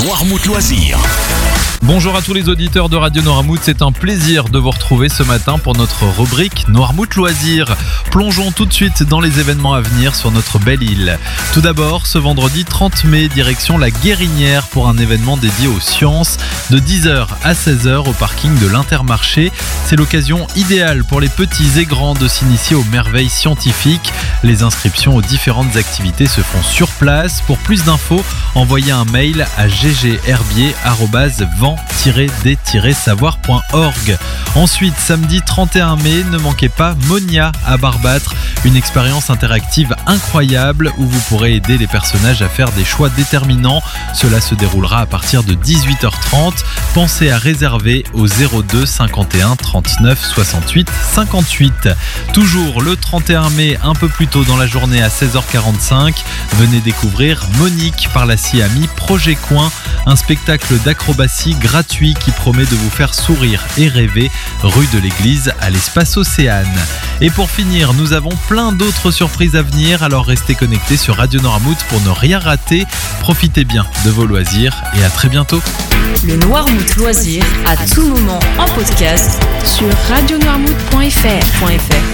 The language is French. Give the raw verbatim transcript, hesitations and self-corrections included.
Noirmout Loisirs. Bonjour à tous les auditeurs de Radio Noirmout, c'est un plaisir de vous retrouver ce matin pour notre rubrique Noirmout Loisirs. Plongeons tout de suite dans les événements à venir sur notre belle île. Tout d'abord, ce vendredi trente mai, direction la Guérinière pour un événement dédié aux sciences de dix heures à seize heures au parking de l'Intermarché. C'est l'occasion idéale pour les petits et grands de s'initier aux merveilles scientifiques. Les inscriptions aux différentes activités se font sur place. Pour plus d'infos, envoyez un mail à g g herbier arobase vent tiret d tiret savoir point org. Ensuite, samedi trente et un mai, ne manquez pas Monia à Barbâtre, une expérience interactive incroyable où vous pourrez aider les personnages à faire des choix déterminants. Cela se déroulera à partir de dix-huit heures trente. Pensez à réserver au zéro deux cinquante et un trente-neuf soixante-huit cinquante-huit. Toujours le trente et un mai, un peu plus tôt dans la journée à seize heures quarante-cinq, venez découvrir Monique par la Siami Projet Coin, un spectacle d'acrobatie gratuit qui promet de vous faire sourire et rêver, rue de l'Église à l'espace Océane. Et pour finir, nous avons plein d'autres surprises à venir, alors restez connectés sur Radio Noirmout pour ne rien rater. Profitez bien de vos loisirs et à très bientôt. Le Noirmout Loisirs à tout moment en podcast sur radio noirmout point f r.